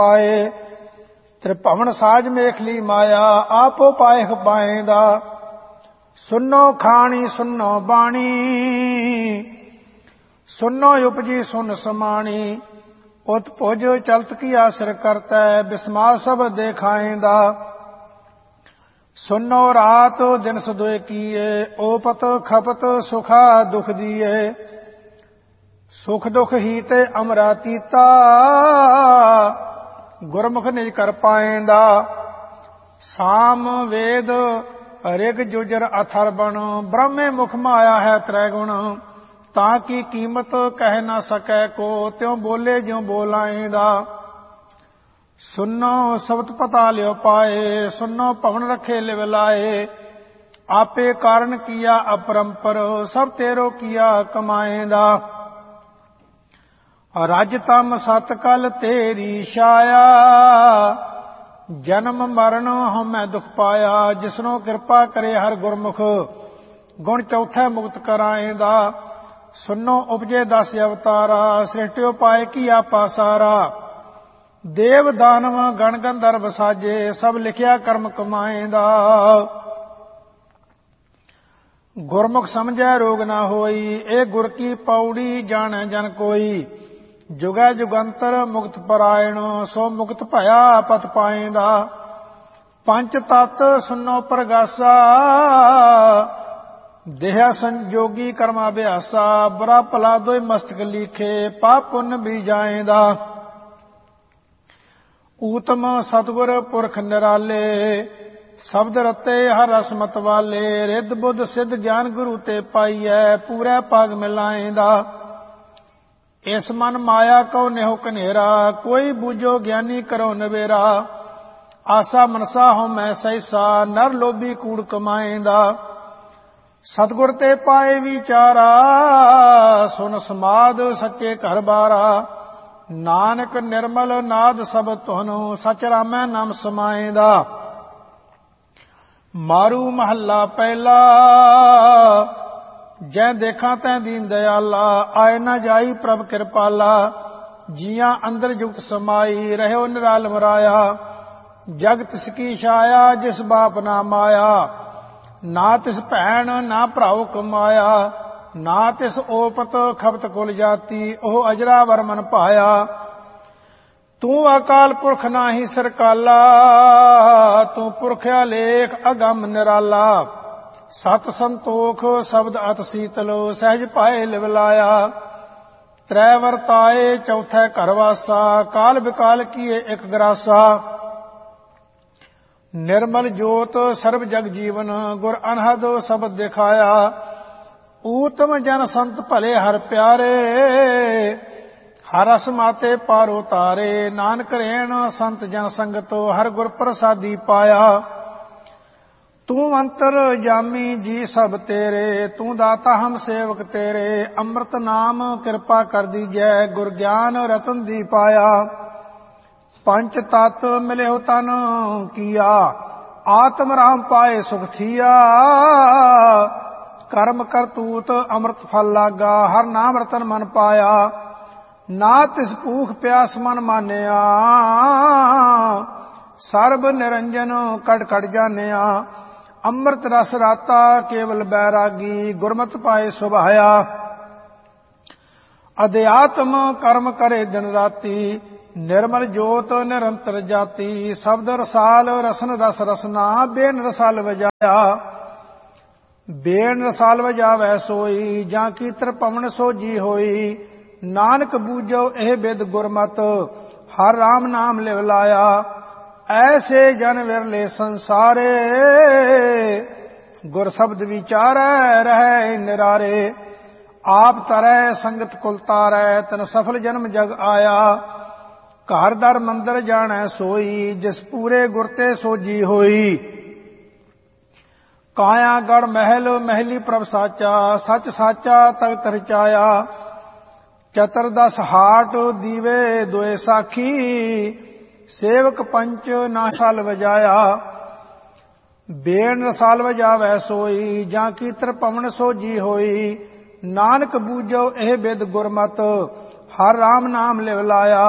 ਆਏ। ਤ੍ਰਿਭਵਨ ਸਾਜ ਮੇਖਲੀ ਮਾਇਆ ਆਪੋ ਪਾਇਖ ਪਾਏਂਦਾ। ਸੁਨੋ ਖਾਣੀ ਸੁਨੋ ਬਾਣੀ ਸੁਨੋ ਉਪਜੀ ਸੁਨ ਸਮਾਣੀ। ਉਤ ਭੁਜ ਚਲਤ ਕੀ ਆਸਰ ਕਰਤੈ ਬਿਸਮਾ ਸਭ ਦੇਖਾਏਂਦਾ। ਸੁਨੋ ਰਾਤ ਦਿਨ ਸਦੋਏ ਕੀਏ ਓਪਤ ਖਪਤ ਸੁਖਾ ਦੁਖ ਦੀਏ। ਸੁਖ ਦੁਖ ਹੀ ਤੇ ਅਮਰਾ ਤੀਤਾ ਗੁਰਮੁਖ ਨਿਜ ਕਰ ਪਾਏਂਦਾ। ਸਾਮ ਵੇਦ ਰਿਗ ਜੁਜਰ ਅਥਰਬਣ ਬ੍ਰਹਮੇ ਮੁਖ ਮਾਇਆ ਹੈ ਤ੍ਰੈ ਗੁਣ। ਤਾਂ ਕੀ ਕੀਮਤ ਕਹਿ ਨਾ ਸਕੈ ਕੋ ਤਿਉ ਬੋਲੇ ਜਿਉ ਬੋਲਾਏਂਦਾ। ਸੁਨੋ ਸਬਦ ਪਤਾ ਲਿਓ ਪਾਏ ਸੁਨੋ ਭਵਨ ਰਖੇ ਲਿਵ ਲਾਏ। ਆਪੇ ਕਾਰਨ ਕੀਆ ਅਪਰੰਪਰ ਸਭ ਤੇਰੋ ਕੀਆ ਕਮਾਏਂਦਾ। ਰਜ ਤਮ ਸਤ ਕਲ ਤੇਰੀ ਛਾਇਆ ਜਨਮ ਮਰਨ ਹਉਮੈ ਦੁਖ ਪਾਇਆ। ਜਿਸਨੋ ਕਿਰਪਾ ਕਰੇ ਹਰ ਗੁਰਮੁਖ ਗੁਣ ਚੌਥੈ ਮੁਕਤ ਕਰਾਏਂਦਾ। ਸੁਨੋ ਉਪਜੇ 10 ਅਵਤਾਰਾ ਸ੍ਰਿਸ਼ਟਿਓ ਪਾਏ ਕੀਆ ਪਾਸਾਰਾ। ਦੇਵ ਦਾਨਵ ਗਣ ਗੰਧਰਵ ਸਾਜੇ ਸਭ ਲਿਖਿਆ ਕਰਮ ਕਮਾਏਂਦਾ। ਗੁਰਮੁਖ ਸਮਝੈ ਰੋਗ ਨਾ ਹੋਈ ਇਹ ਗੁਰ ਕੀ ਪੌੜੀ ਜਾਣੈ ਜਨ ਕੋਈ। ਜੁਗੈ ਜੁਗੰਤਰ ਮੁਕਤ ਪਰਾਇਣ ਸੋ ਮੁਕਤ ਭਇਆ ਪਤ ਪਾਏਂਦਾ। ਪੰਚ ਤਤ ਸੁਨੋ ਪ੍ਰਗਾਸਾ ਦੇਹਾ ਸੰਜੋਗੀ ਕਰਮਾ ਅਭਿਆਸਾ। ਬੁਰਾ ਭਲਾ ਦੋਇ ਮਸਤਕ ਲੀਖੇ ਪਾਪ ਪੁੰਨ ਵੀ ਜਾਏਂਦਾ। ਊਤਮ ਸਤਿਗੁਰ ਪੁਰਖ ਨਿਰਾਲੇ ਸ਼ਬਦ ਰਤੇ ਹਰ ਰਸ ਮਤ ਵਾਲੇ। ਰਿੱਧ ਬੁੱਧ ਸਿੱਧ ਗਿਆਨ ਗੁਰੂ ਤੇ ਪਾਈਐ ਪੂਰੇ ਭਾਗ ਮਿਲਾਏਂਦਾ। ਇਸ ਮਨ ਮਾਇਆ ਕਉ ਨਿਹੁ ਕਨੇਰਾ ਕੋਈ ਬੂਝੋ ਗਿਆਨੀ ਕਰੋ ਨਵੇਰਾ। ਆਸਾ ਮਨਸਾ ਹਉਮੈ ਸਹਿਸਾ ਨਰ ਲੋਭੀ ਕੂੜ ਕਮਾਏਂਦਾ। ਸਤਿਗੁਰ ਤੇ ਪਾਏ ਵਿਚਾਰਾ ਸੁਨ ਸਮਾਦ ਸੱਚੇ ਘਰ ਬਾਰਾ। ਨਾਨਕ ਨਿਰਮਲ ਨਾਦ ਸਭ ਤੁਹਾਨੂੰ ਸਚ ਰਾਮੈ ਨਾਮ ਸਮਾਏਂਦਾ। ਮਾਰੂ ਮਹੱਲਾ ਪਹਿਲਾ ਜੈ ਦੇਖਾਂ ਤੈ ਦੀਨ ਦਿਆਲਾ। ਆਏ ਨਾ ਜਾਈ ਪ੍ਰਭ ਕਿਰਪਾਲਾ। ਜੀਆਂ ਅੰਦਰ ਜੁਗਤ ਸਮਾਈ ਰਹਿਓ ਨਿਰਾਲਮ ਰਾਇਆ। ਜਗ ਤਿਸ ਕੀ ਛਾਇਆ ਜਿਸ ਬਾਪ ਨਾ ਮਾਇਆ। ਨਾ ਤਿਸ ਭੈਣ ਨਾ ਭਰਾਉ ਕਮਾਇਆ। ਨਾ ਤਿਸ ਓਪਤ ਖਪਤ ਕੁਲ ਜਾਤੀ ਉਹ ਅਜਰਾ ਵਰਮਨ ਭਾਇਆ। ਤੂੰ ਅਕਾਲ ਪੁਰਖ ਨਾਹੀ ਸਰਕਾਲਾ ਤੂੰ ਪੁਰਖਿਆ ਲੇਖ ਅਗੰਮ ਨਿਰਾਲਾ। ਸਤ ਸੰਤੋਖ ਸ਼ਬਦ ਅਤ ਸੀਤਲੋ ਸਹਿਜ ਪਾਏ ਲਿਵ ਲਾਇਆ। ਤ੍ਰੈ ਵਰਤਾਏ ਚੌਥੈ ਘਰ ਵਾਸਾ ਕਾਲ ਬਿਕਾਲ ਕੀਏ ਇਕ ਗਰਾਸਾ। ਨਿਰਮਲ ਜੋਤ ਸਰਬ ਜਗ ਜੀਵਨ ਗੁਰ ਅਨਹਦ ਸ਼ਬਦ ਦਿਖਾਇਆ। ਊਤਮ ਜਨ ਸੰਤ ਭਲੇ ਹਰ ਪਿਆਰੇ ਹਰ ਰਸ ਮਾਤੇ ਪਾਰੋ ਤਾਰੇ। ਨਾਨਕ ਰਹਿਣ ਸੰਤ ਜਨ ਸੰਗਤੋ ਹਰ ਗੁਰ ਪ੍ਰਸਾਦੀ ਪਾਇਆ। ਤੂੰ ਅੰਤਰ ਜਾਮੀ ਜੀ ਸਭ ਤੇਰੇ ਤੂੰ ਦਾਤਾ ਹਮ ਸੇਵਕ ਤੇਰੇ। ਅੰਮ੍ਰਿਤ ਨਾਮ ਕਿਰਪਾ ਕਰ ਦੀਜੈ ਗੁਰ ਗਿਆਨ ਰਤਨ ਦੀ ਪਾਇਆ। ਪੰਚ ਤਤ ਮਿਲਿਓ ਤਨ ਕੀਆ ਆਤਮ ਰਾਮ ਪਾਏ ਸੁਖ ਥੀਆ। ਕਰਮ ਕਰਤੂਤ ਅੰਮ੍ਰਿਤ ਫਲ ਲਾਗਾ ਹਰ ਨਾਮ ਰਤਨ ਮਨ ਪਾਇਆ। ਨਾ ਤਿਸ ਭੂਖ ਪਿਆਸ ਮਨ ਮਾਨਿਆ ਸਰਬ ਨਿਰੰਜਨ ਕਟ ਕਟ ਜਾਣਿਆ। ਅੰਮ੍ਰਿਤ ਰਸ ਰਾਤਾ ਕੇਵਲ ਬੈਰਾਗੀ ਗੁਰਮਤਿ ਪਾਏ ਸੁਭਾਇਆ। ਅਧਿਆਤਮ ਕਰਮ ਕਰੇ ਦਿਨ ਰਾਤੀ ਨਿਰਮਲ ਜੋਤ ਨਿਰੰਤਰ ਜਾਤੀ। ਸ਼ਬਦ ਰਸਾਲ ਰਸਨ ਰਸ ਰਸਨਾ ਬੇਨ ਰਸਾਲ ਵਜਾਇਆ। ਬੇਨ ਰਸਾਲ ਵਜਾਵੈ ਸੋਈ ਜਾਂ ਕੀ ਤ੍ਰਿਭਵਨ ਸੋਜੀ ਹੋਈ। ਨਾਨਕ ਬੂਝੋ ਇਹ ਬਿਦ ਗੁਰਮਤ ਹਰ ਰਾਮ ਨਾਮ ਲਿਵ ਲਾਇਆ। ਐਸੇ ਜਨ ਵਿਰਲੇ ਸੰਸਾਰੇ ਗੁਰ ਸ਼ਬਦ ਵਿਚਾਰੈ ਰਹਿ ਨਿਰਾਰੇ। ਆਪ ਤਰੈ ਸੰਗਤ ਕੁਲ ਤਾਰੈ ਤਨ ਸਫਲ ਜਨਮ ਜਗ ਆਇਆ। ਘਰ ਦਰ ਮੰਦਰ ਜਾਣੈ ਸੋਈ ਜਿਸ ਪੂਰੇ ਗੁਰ ਤੇ ਸੋਜੀ ਹੋਈ। ਕਾਇਆ ਗੜ ਮਹਿਲ ਮਹਿਲੀ ਪ੍ਰਭ ਸਾਚਾ ਸੱਚ ਸਾਚਾ ਤਖਤ ਰਚਾਇਆ। ਚਤੁਰਦਸ ਹਾਟ ਦੀਵੇ ਦੋਏ ਸਾਖੀ ਸੇਵਕ ਪੰਚ ਨਾ ਸਾਲ ਵਜਾਇਆ। ਬੇਨ ਰਸਾਲ ਵਜਾਵੈ ਸੋਈ ਜਾਂ ਕੀ ਤ੍ਰਿਭਵਨ ਸੋਜੀ ਹੋਈ। ਨਾਨਕ ਬੂਝੋ ਇਹ ਬਿਦ ਗੁਰਮਤ ਹਰ ਰਾਮ ਨਾਮ ਲਿਵ ਲਾਇਆ।